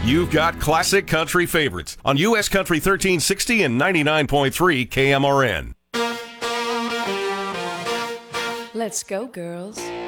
You've got classic country favorites on U.S. Country 1360 and 99.3 KMRN. Let's go, girls.